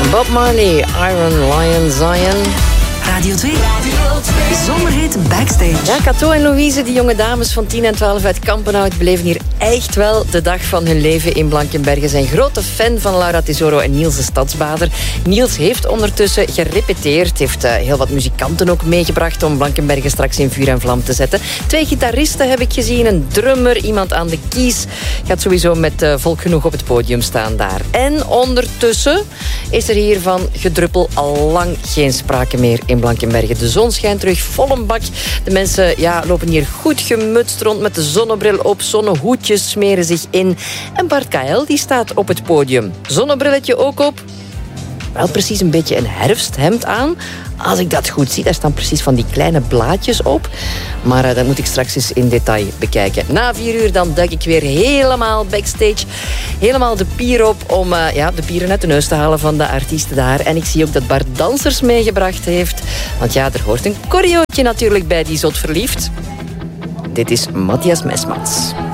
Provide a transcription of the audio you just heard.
Bob Marley, Iron Lion Zion. Radio 2. Zomerhit Backstage. Ja, Cato en Louise, die jonge dames van 10 en 12 uit Kampenhout, beleven hier echt wel de dag van hun leven in Blankenberge. Zijn grote fan van Laura Tesoro en Niels de Stadsbader. Niels heeft ondertussen gerepeteerd, heeft heel wat muzikanten ook meegebracht om Blankenberge straks in vuur en vlam te zetten. 2 gitaristen heb ik gezien, een drummer, iemand aan de keys. Gaat sowieso met volk genoeg op het podium staan daar. En ondertussen is er hier van gedruppel al lang geen sprake meer in Blankenberge. De zon schijnt terug vol een bak. De mensen lopen hier goed gemutst rond met de zonnebril op. Zonnehoedjes smeren zich in. En Bart KL die staat op het podium. Zonnebrilletje ook op. Wel precies een beetje een herfsthemd aan. Als ik dat goed zie, daar staan precies van die kleine blaadjes op. Maar dat moet ik straks eens in detail bekijken. Na 4 uur dan duik ik weer helemaal backstage. Helemaal de pier op om de pieren uit de neus te halen van de artiesten daar. En ik zie ook dat Bart dansers meegebracht heeft. Want ja, er hoort een choreootje natuurlijk bij die zot verliefd. Dit is Matthias Mesmans.